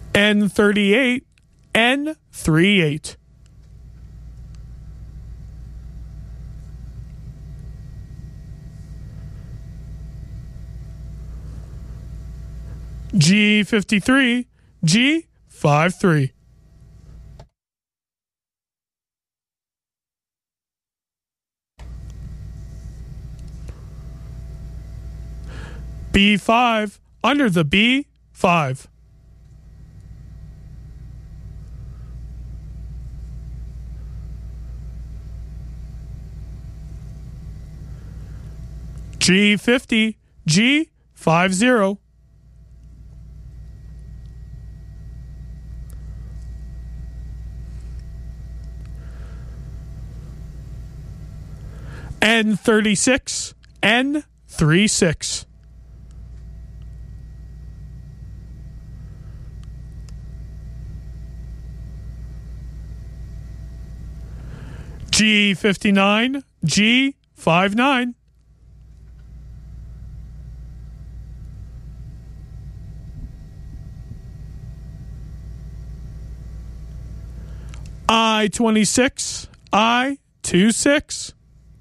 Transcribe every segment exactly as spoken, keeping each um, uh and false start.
N thirty-eight N thirty-eight. G fifty-three G fifty-three. B five under the B five. G fifty G fifty. N thirty-six N thirty-six. G fifty-nine G fifty-nine. I twenty-six I twenty-six.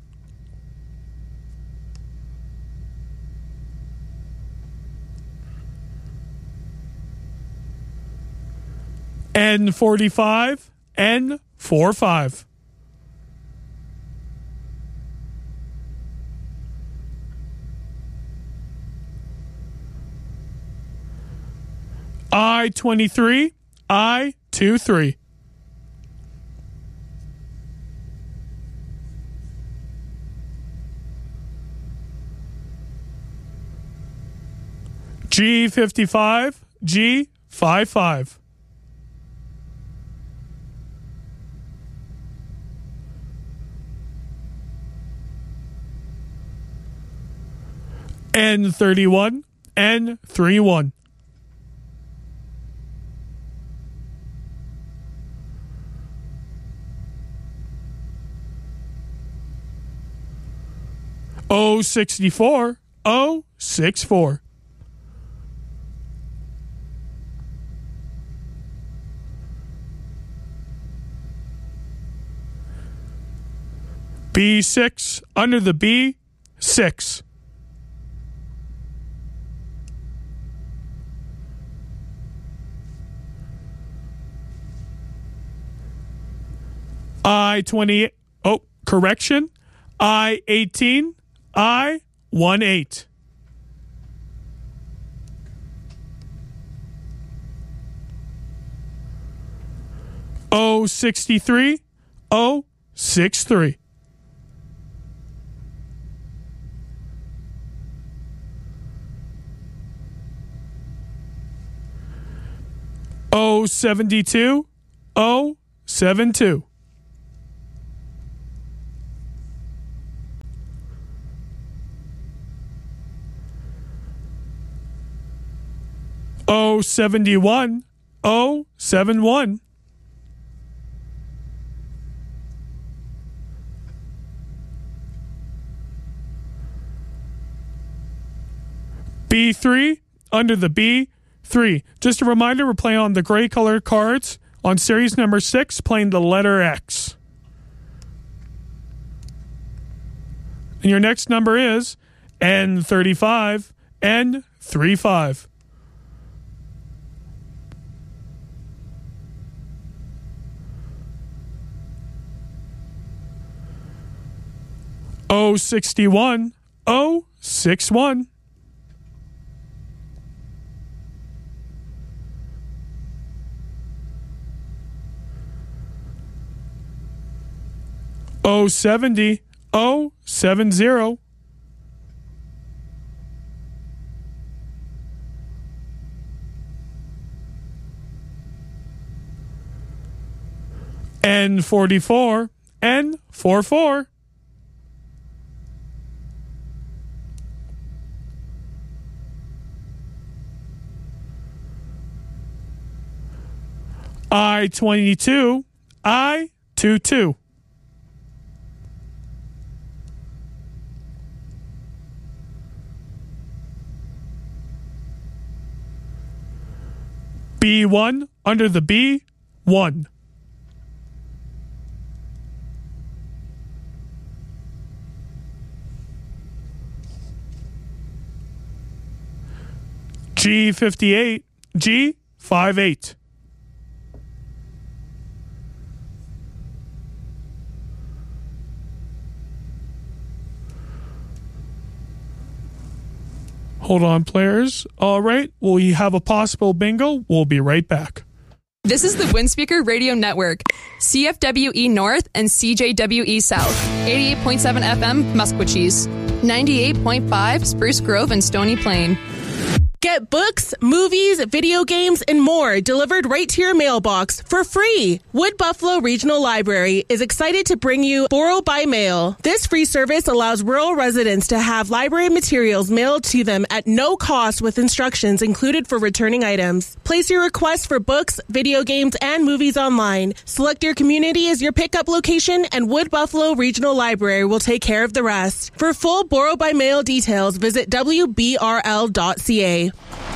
N forty-five N forty-five. I twenty-three I twenty-three. G fifty-five G fifty-five. N thirty-one N thirty-one. O sixty-four O sixty-four. B six under the B six. I twenty. Oh, correction. I eighteen I eighteen. O sixty-three O sixty-three. O seventy-two O seventy-two. O seventy-one O seventy-one. B three under the B three. Just a reminder, we're playing on the gray colored cards on series number six, playing the letter X. And your next number is N thirty-five N thirty-five. O sixty-one O sixty-one. O seventy O seventy. N forty-four N forty-four. I twenty-two I twenty-two. B one under the B, one. G fifty-eight, G fifty-eight. Hold on, players. All right, we have a possible bingo. We'll be right back. This is the Windspeaker Radio Network, C F W E North and C J W E South, eighty-eight point seven F M Musquechies, ninety-eight point five Spruce Grove and Stony Plain. Get books, movies, video games, and more delivered right to your mailbox for free. Wood Buffalo Regional Library is excited to bring you Borrow by Mail. This free service allows rural residents to have library materials mailed to them at no cost with instructions included for returning items. Place your request for books, video games, and movies online. Select your community as your pickup location, and Wood Buffalo Regional Library will take care of the rest. For full Borrow by Mail details, visit w b r l dot c a.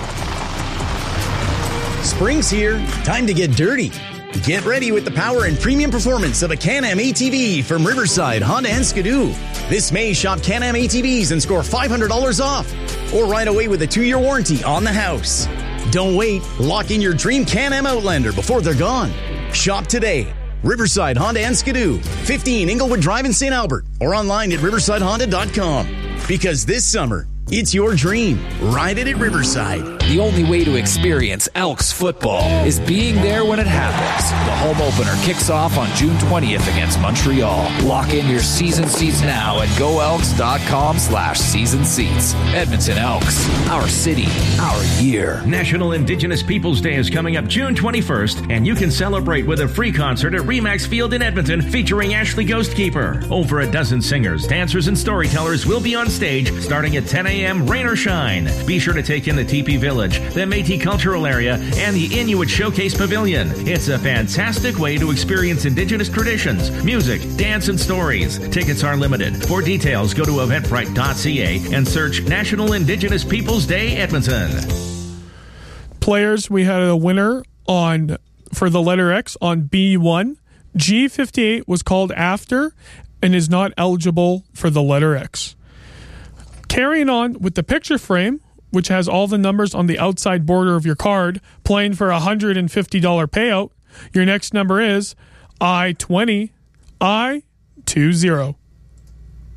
Spring's here. Time to get dirty. Get ready with the power and premium performance of a Can-Am A T V from Riverside Honda and Skidoo. This May, shop Can-Am A T Vs and score five hundred dollars off. Or ride away with a two-year warranty on the house. Don't wait. Lock in your dream Can-Am Outlander before they're gone. Shop today. Riverside Honda and Skidoo, fifteen Inglewood Drive in Saint Albert, or online at riverside honda dot com. Because this summer, it's your dream. Ride it at Riverside. The only way to experience Elks football is being there when it happens. The home opener kicks off on June twentieth against Montreal. Lock in your season seats now at go elks dot com slash season seats. Edmonton Elks, our city, our year. National Indigenous Peoples Day is coming up June twenty-first, and you can celebrate with a free concert at Remax Field in Edmonton featuring Ashley Ghostkeeper. Over a dozen singers, dancers, and storytellers will be on stage starting at ten a.m. rain or shine. Be sure to take in the Teepee Village, the Métis Cultural Area, and the Inuit Showcase Pavilion. It's a fantastic way to experience Indigenous traditions, music, dance, and stories. Tickets are limited. For details, go to eventbrite dot c a and search National Indigenous Peoples Day Edmonton. Players, we had a winner on for the letter X on B one. G fifty-eight was called after and is not eligible for the letter X. Carrying on with the picture frame, which has all the numbers on the outside border of your card, playing for a one hundred fifty dollars payout. Your next number is I twenty I twenty.